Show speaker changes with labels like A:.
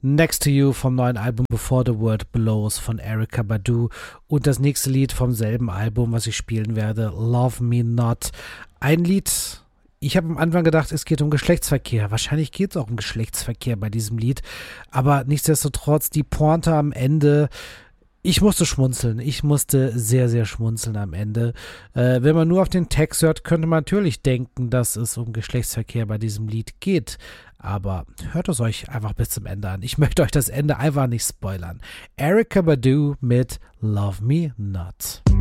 A: Next to You vom neuen Album Before the Word Blows von Erykah Badu und das nächste Lied vom selben Album, was ich spielen werde, Love Me Not. Ein Lied, ich habe am Anfang gedacht, es geht um Geschlechtsverkehr. Wahrscheinlich geht es auch um Geschlechtsverkehr bei diesem Lied, aber nichtsdestotrotz die Pointe am Ende. Ich musste schmunzeln. Ich musste sehr, sehr schmunzeln am Ende. Wenn man nur auf den Text hört, könnte man natürlich denken, dass es um Geschlechtsverkehr bei diesem Lied geht. Aber hört es euch einfach bis zum Ende an. Ich möchte euch das Ende einfach nicht spoilern. Erykah Badu mit Love Me Not.